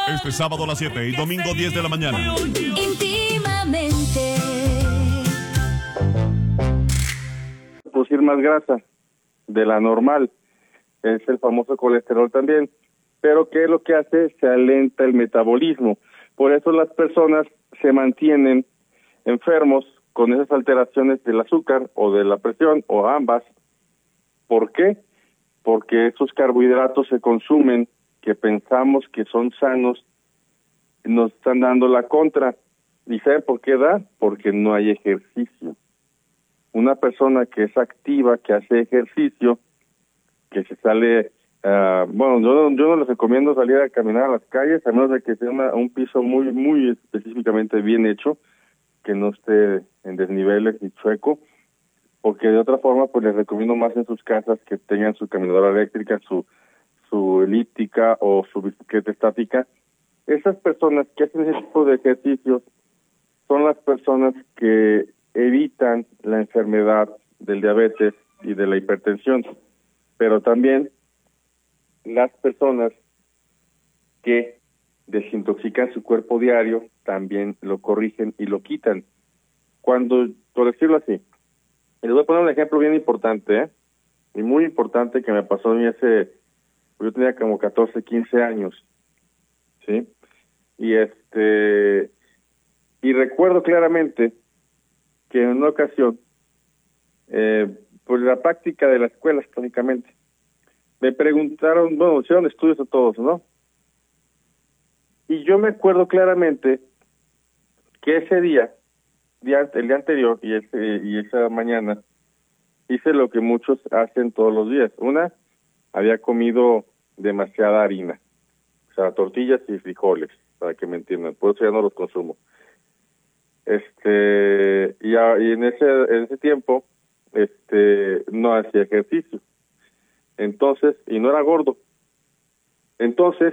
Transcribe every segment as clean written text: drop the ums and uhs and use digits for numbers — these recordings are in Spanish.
Este sábado a las 7 y domingo 10 de la mañana. Íntimamente. Producir más grasa de la normal, es el famoso colesterol también, pero ¿qué es lo que hace? Se alenta el metabolismo, por eso las personas se mantienen enfermos con esas alteraciones del azúcar o de la presión o ambas. ¿Por qué? Porque esos carbohidratos se consumen que pensamos que son sanos, nos están dando la contra. ¿Y sabe por qué da? Porque no hay ejercicio. Una persona que es activa, que hace ejercicio, que se sale, bueno, yo no les recomiendo salir a caminar a las calles, a menos de que sea un piso muy específicamente bien hecho, que no esté en desniveles ni chueco, porque de otra forma pues les recomiendo más en sus casas que tengan su caminadora eléctrica, su elíptica o su bicicleta estática. Esas personas que hacen ese tipo de ejercicios son las personas que evitan la enfermedad del diabetes y de la hipertensión, pero también las personas que desintoxican su cuerpo diario también lo corrigen y lo quitan. Cuando, por decirlo así, les voy a poner un ejemplo bien importante, y muy importante que me pasó a mí yo tenía como 14, 15 años, ¿sí? Y recuerdo claramente que en una ocasión, pues la práctica de la escuela, lógicamente, me preguntaron, bueno, hicieron estudios a todos, ¿no? Y yo me acuerdo claramente que ese día, el día anterior y esa mañana, hice lo que muchos hacen todos los días. Una, había comido demasiada harina, o sea, tortillas y frijoles, para que me entiendan, por eso ya no los consumo. Y en ese tiempo no hacía ejercicio, entonces, y no era gordo. Entonces,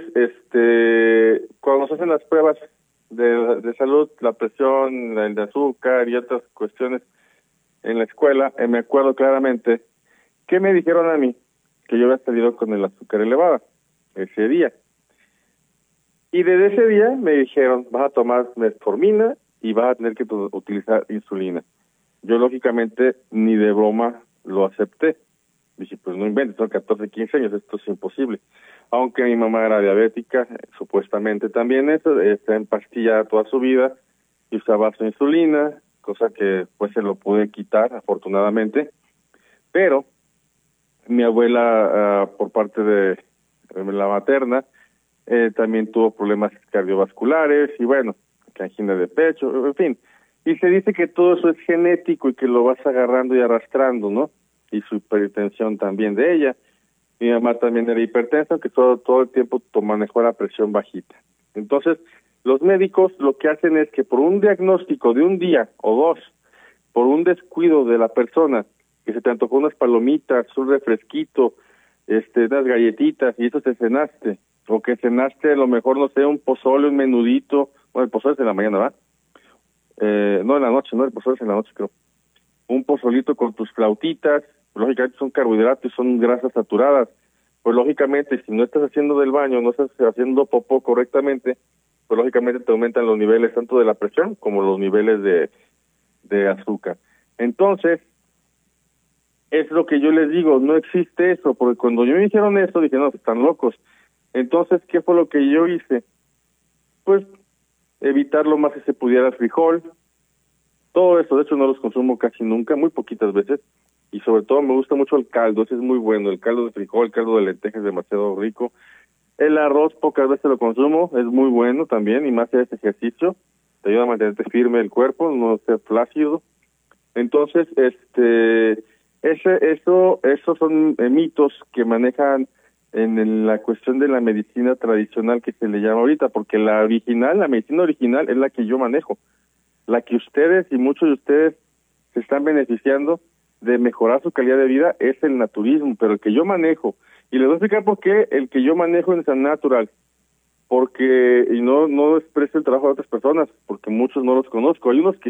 cuando nos hacen las pruebas de salud, la presión, el de azúcar y otras cuestiones en la escuela, me acuerdo claramente que me dijeron a mí que yo había salido con el azúcar elevada ese día. Y desde ese día me dijeron, vas a tomar metformina y vas a tener que utilizar insulina. Yo lógicamente ni de broma lo acepté. Dije, pues no inventes, son 14, 15 años, esto es imposible. Aunque mi mamá era diabética, supuestamente también está empastillada toda su vida y usaba su insulina, cosa que pues se lo pude quitar afortunadamente. Pero mi abuela, por parte de la materna, también tuvo problemas cardiovasculares y bueno, angina de pecho, en fin. Y se dice que todo eso es genético y que lo vas agarrando y arrastrando, ¿no? Y su hipertensión también de ella. Mi mamá también era hipertensa, que todo el tiempo manejó la presión bajita. Entonces, los médicos lo que hacen es que por un diagnóstico de un día o dos, por un descuido de la persona, que se te antojó unas palomitas, un refresquito, unas galletitas, y eso te cenaste, o que cenaste a lo mejor, no sé, un pozole, un menudito, bueno, el pozole es en la mañana, ¿va? No en la noche, no, el pozole es en la noche, creo. Un pozolito con tus flautitas, lógicamente son carbohidratos, son grasas saturadas. Pues lógicamente, si no estás haciendo del baño, no estás haciendo popó correctamente, pues lógicamente te aumentan los niveles tanto de la presión como los niveles de azúcar. Entonces, es lo que yo les digo, no existe eso, porque cuando yo me dijeron eso, dije, no, están locos. Entonces, ¿qué fue lo que yo hice? Pues evitar lo más que se pudiera el frijol, todo eso. De hecho no los consumo casi nunca, muy poquitas veces, y sobre todo me gusta mucho el caldo, ese es muy bueno, el caldo de frijol, el caldo de lentejas es demasiado rico. El arroz pocas veces lo consumo, es muy bueno también, y más si haces ejercicio, te ayuda a mantenerte firme el cuerpo, no ser flácido. Entonces, esos son mitos que manejan en la cuestión de la medicina tradicional que se le llama ahorita, porque la medicina original es la que yo manejo, la que ustedes y muchos de ustedes se están beneficiando de mejorar su calidad de vida es el naturismo, pero el que yo manejo, y les voy a explicar por qué el que yo manejo es el natural, porque, y no desprecio el trabajo de otras personas, porque muchos no los conozco, hay unos que